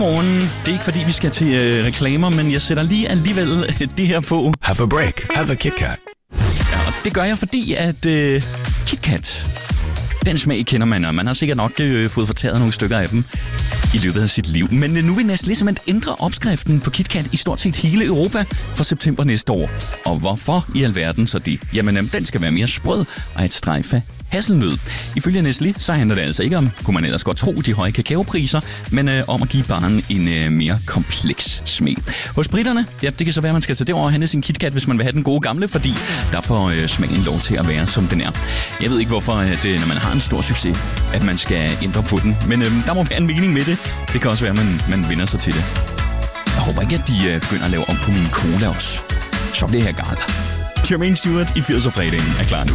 Godmorgen. Det er ikke fordi, vi skal til reklamer, men jeg sætter lige alligevel det her på. Have a break. Have a KitKat. Ja, og det gør jeg, fordi at KitKat, den smag kender man, og man har sikkert nok fået fortæret nogle stykker af dem i løbet af sit liv. Men nu vil Nestlé simpelthen ændre opskriften på KitKat i stort set hele Europa fra september næste år. Og hvorfor i alverden så det? Jamen, den skal være mere sprød og et strejf af hasselnød. Ifølge Nestlé, så handler det altså ikke om, kunne man ellers godt tro, de høje kakaopriser, men om at give barnet en mere kompleks smag. Hos britterne, ja, det kan så være, at man skal tage det over og handle sin KitKat, hvis man vil have den gode gamle, fordi der får smagen lov til at være, som den er. Jeg ved ikke, hvorfor, at, når man har en stor succes, at man skal ændre på den, men der må være en mening med det. Det kan også være, at man vender sig til det. Jeg håber ikke, at de begynder at lave om på min cola også. Så det her galt. Jermaine Stewart i 80'er fredagen er klar nu.